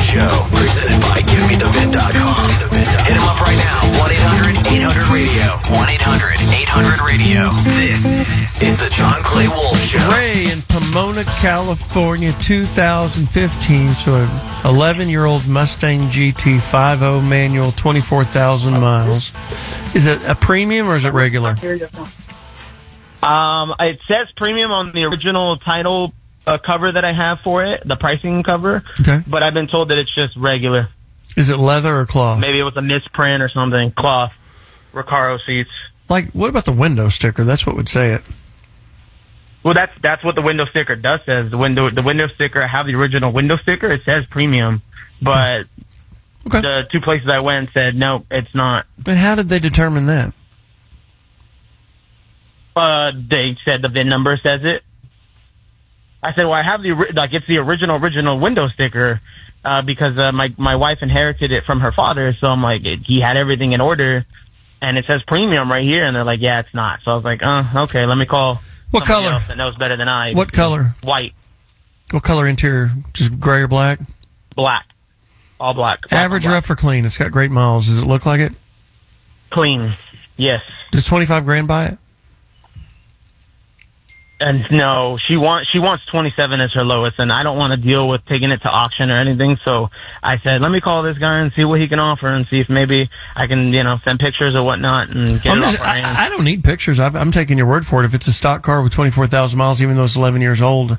Show, presented by GiveMeTheVin.com. Hit him up right now, 1-800-800-RADIO, 1-800-800-RADIO. This is the John Clay Wolf Show. Ray in Pomona, California, 2015, so an 11-year-old Mustang GT 5.0 manual, 24,000 miles. Is it a premium or is it regular? It says premium on the original title cover that I have for it, the pricing cover. Okay. But I've been told that it's just regular. Is it leather or cloth? Maybe it was a misprint or something. Cloth. Recaro seats. Like, what about the window sticker? That's what would say it. Well, that's what the window sticker does says. The window sticker, I have the original window sticker. It says premium. But Okay. the two places I went said, no, it's not. But how did they determine that? They said the VIN number says it. I said, well, I have it's the original window sticker, because my wife inherited it from her father. So I'm like, he had everything in order, and it says premium right here, and they're like, yeah, it's not. So I was like, okay, let me call. What color? Else that knows better than I. What color? White. What color interior? Just gray or black? Black. All black. Average, black. rough, or clean? It's got great miles. Does it look like it? Clean. Yes. Does $25,000 buy it? And no, she wants 27 as her lowest, and I don't want to deal with taking it to auction or anything. So I said, let me call this guy and see what he can offer, and see if maybe I can, send pictures or whatnot and get it off our hands. I don't need pictures. I'm taking your word for it. If it's a stock car with 24,000 miles, even though it's 11 years old,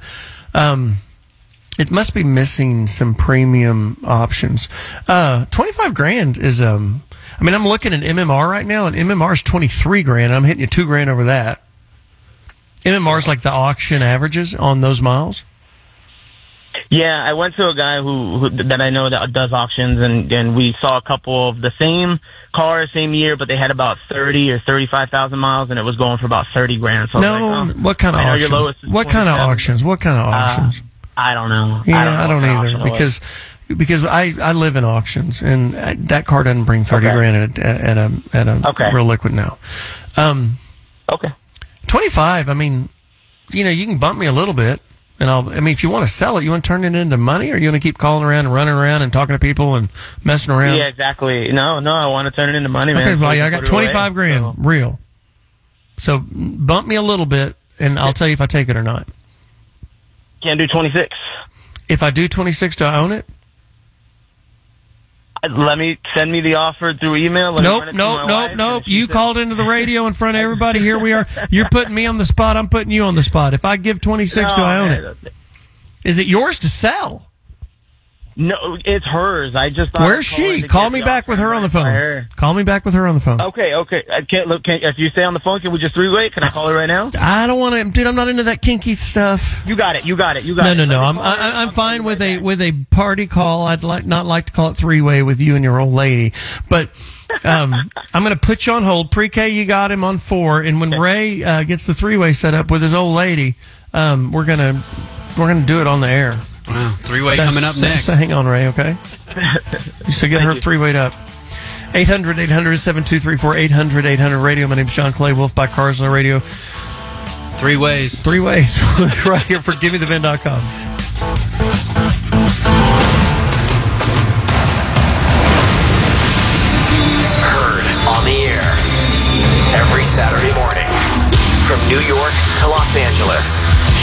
it must be missing some premium options. $25,000 is I'm looking at MMR right now, and MMR is $23,000. And I'm hitting you $2,000 over that. MMR is like the auction averages on those miles? Yeah, I went to a guy who that I know that does auctions, and we saw a couple of the same car, same year, but they had about 30 or 35,000 miles, and it was going for about $30,000. So what kind of auctions? What kind of auctions? What kind of auctions? I don't know. Yeah, I don't either, because I live in auctions, and that car doesn't bring $30,000 at a real liquid now. Okay. 25, you can bump me a little bit, and if you want to sell it, you want to turn it into money, or you want to keep calling around and running around and talking to people and messing around? Yeah, exactly. No, I want to turn it into money, man. Okay, well, I got $25,000, real. So bump me a little bit, and I'll tell you if I take it or not. Can't do 26. If I do 26, do I own it? Send me the offer through email. Nope. You called into the radio in front of everybody. Here we are. You're putting me on the spot. I'm putting you on the spot. If I give 26, do I own it? Is it yours to sell? No, it's hers. I just thought. Where's she? Call me back with her on the phone. Call me back with her on the phone. Okay. If you stay on the phone, can we just three-way? Can I call her right now? I don't want to, dude. I'm not into that kinky stuff. You got it. No. I'm fine with a party call. I'd not like to call it three-way with you and your old lady, but I'm going to put you on hold. Pre-K, you got him on 4, and when Ray gets the three-way set up with his old lady, we're gonna do it on the air. Wow, three-way coming up next. So hang on, Ray, okay? So get her three-wayed up. 800-800-7234, 800-800-RADIO. My name's John Clay, Wolf by Cars on the Radio. Three ways. Right here for GiveMeTheVin.com. Heard on the air every Saturday morning from New York to Los Angeles.